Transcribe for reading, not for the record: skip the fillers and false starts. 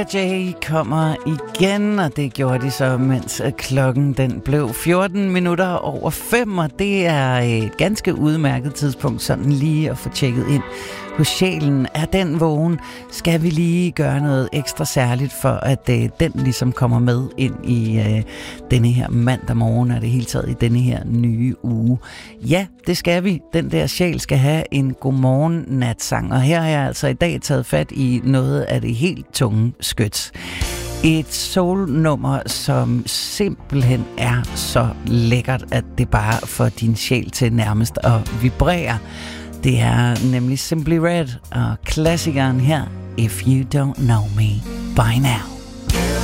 Jay kommer igen, og det gjorde de så, mens klokken den blev 14 minutter over 5, og det er et ganske udmærket tidspunkt sådan lige at få tjekket ind hos sjælen. Er den vågen? Skal vi lige gøre noget ekstra særligt for, at den ligesom kommer med ind i denne her mandag morgen, og det hele taget i denne her nye uge? Ja, det skal vi. Den der sjæl skal have en godmorgen natsang, og her har jeg altså i dag taget fat i noget af det helt tunge skyts. Et soul-nummer, som simpelthen er så lækkert, at det bare får din sjæl til nærmest at vibrere. Det er nemlig Simply Red og klassikeren her, If You Don't Know Me By Now.